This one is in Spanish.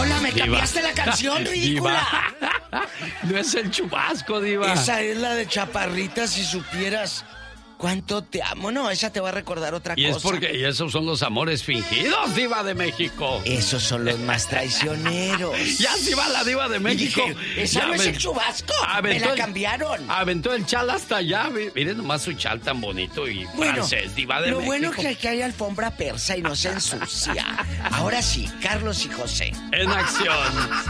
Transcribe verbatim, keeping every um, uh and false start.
Hola, me Diva. cambiaste la canción, ridícula. Diva. No es el chubasco, Diva. Esa es la de Chaparrita, si supieras cuánto te amo. No, esa te va a recordar otra Y cosa. es porque y esos son los amores fingidos, Diva de México. Esos son los más traicioneros. Ya se va la Diva de México. Y dije, esa Ya no es aven- el chubasco. Me aventó la el- cambiaron. Aventó el chal hasta allá. mi- Miren nomás su chal tan bonito y Bueno, francés, Diva de lo México. bueno es que aquí hay alfombra persa y no se ensucia. Ahora sí, Carlos y José. En acción.